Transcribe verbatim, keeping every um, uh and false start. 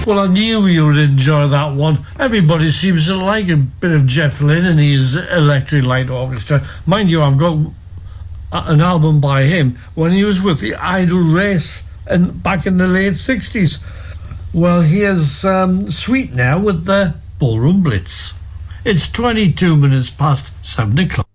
Well, I knew you would enjoy that one. Everybody seems to like a bit of Jeff Lynne and his Electric Light Orchestra. Mind you, I've got an album by him when he was with the Idle Race and back in the late sixties. Well, here's um, Sweet now with the Ballroom Blitz. It's twenty-two minutes past seven o'clock.